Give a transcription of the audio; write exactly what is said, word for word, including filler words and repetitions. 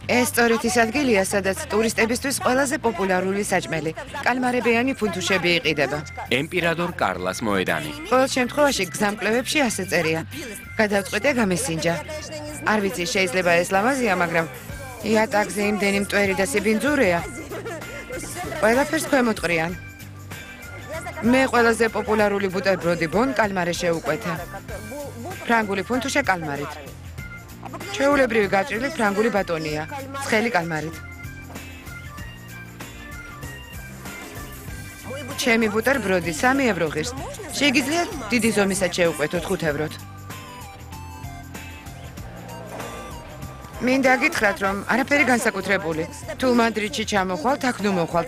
ეს სწორედ ის ადგილია, სადაც ტურისტებისთვის ყველაზე პოპულარული საჭმელი, კალმარებიანი ფუნთუშები იყიდება. ემპერატორ კარლას მოედანი. ყოველ შემთხვევაში გზამკვლევებში ასე წერია. გადავწყვიტე გამესინჯა. არ ვიცი, შეიძლება ეს ლამაზია, მაგრამ იატაკზე იმდენი მტვერი და სიბინძურეა. ყველაფერს ქვემოწყრიან. მე ყველაზე პოპულარული ბუტერბროდი ბონ კალმარე შევუკვეთე. ფრანგული ფუნთუშა კალმარით. ჩვეულებრივი გაჭრილი ფრანგული ბატონია, ცხელი კალმარით. ჩემი ბუტერბროდი სამი ევრო ღირს. შეგიძლიათ დიდი ზომისაც შევუკვეთოთ ხუთ ევროთ. მინდა გითხრათ, რომ არაფერი განსაკუთრებული. თუ მადრიდში ჩამოხვალთ, აქ ნუ მოხვალთ,